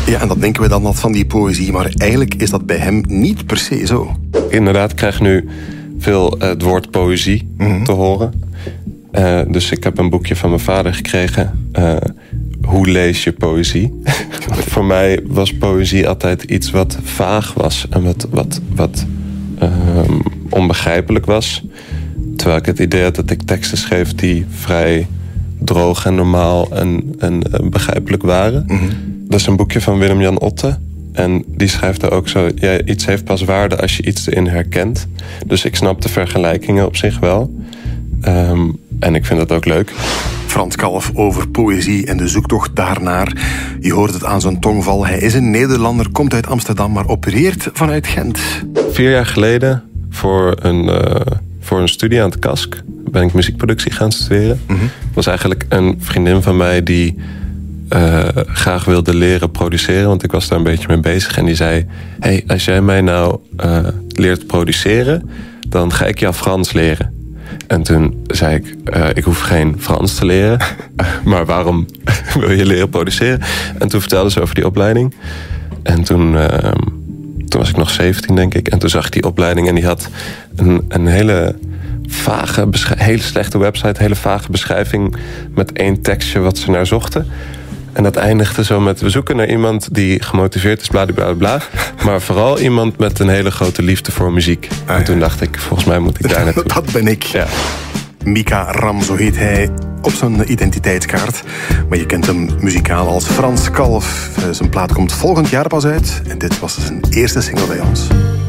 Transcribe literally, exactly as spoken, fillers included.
Ja, en dat denken we dan wat van die poëzie, maar eigenlijk is dat bij hem niet per se zo. Inderdaad, ik krijg nu veel uh, het woord poëzie mm-hmm. te horen. Uh, dus ik heb een boekje van mijn vader gekregen. Uh, hoe lees je poëzie? Voor mij was poëzie altijd iets wat vaag was en wat, wat, wat uh, onbegrijpelijk was. Terwijl ik het idee had dat ik teksten schreef die vrij droog en normaal en, en uh, begrijpelijk waren. Mm-hmm. Dat is een boekje van Willem-Jan Otte. En die schrijft er ook zo... Ja, iets heeft pas waarde als je iets erin herkent. Dus ik snap de vergelijkingen op zich wel. Um, en ik vind dat ook leuk. Frans Kalf over poëzie en de zoektocht daarnaar. Je hoort het aan zijn tongval. Hij is een Nederlander, komt uit Amsterdam, maar opereert vanuit Gent. Vier jaar geleden, voor een, uh, voor een studie aan het K A S K... ben ik muziekproductie gaan studeren. Mm-hmm. Het was eigenlijk een vriendin van mij die... Uh, graag wilde leren produceren, want ik was daar een beetje mee bezig. En die zei, hey, als jij mij nou uh, leert produceren, dan ga ik jou Frans leren. En toen zei ik, uh, ik hoef geen Frans te leren, maar waarom wil je leren produceren? En toen vertelde ze over die opleiding. En toen, uh, toen was ik nog zeventien, denk ik. En toen zag ik die opleiding en die had een, een hele... vage, hele slechte website, hele vage beschrijving met één tekstje wat ze naar zochten. En dat eindigde zo met, we zoeken naar iemand die gemotiveerd is, bla bla bla. Maar vooral iemand met een hele grote liefde voor muziek. Ah, en toen ja. dacht ik, volgens mij moet ik daar naartoe. Dat ben ik. Ja. Mika Ram, zo heet hij op zijn identiteitskaart. Maar je kent hem muzikaal als Frans Kalf. Zijn plaat komt volgend jaar pas uit. En dit was zijn eerste single bij ons.